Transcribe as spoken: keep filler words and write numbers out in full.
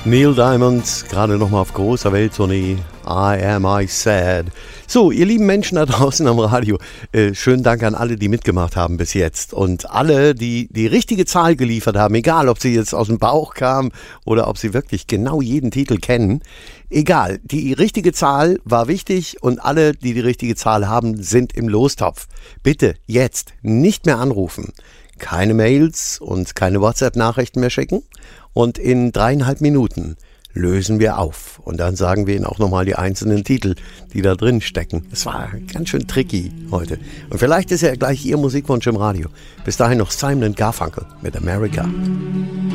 Neil Diamond, gerade nochmal auf großer Welttournee. I am I sad. So, ihr lieben Menschen da draußen am Radio, äh, schönen Dank an alle, die mitgemacht haben bis jetzt. Und alle, die die richtige Zahl geliefert haben, egal ob sie jetzt aus dem Bauch kamen oder ob sie wirklich genau jeden Titel kennen. Egal, die richtige Zahl war wichtig und alle, die die richtige Zahl haben, sind im Lostopf. Bitte jetzt nicht mehr anrufen. Keine Mails und keine WhatsApp-Nachrichten mehr schicken. Und in dreieinhalb Minuten lösen wir auf. Und dann sagen wir Ihnen auch nochmal die einzelnen Titel, die da drin stecken. Es war ganz schön tricky heute. Und vielleicht ist ja gleich Ihr Musikwunsch im Radio. Bis dahin noch Simon and Garfunkel mit America.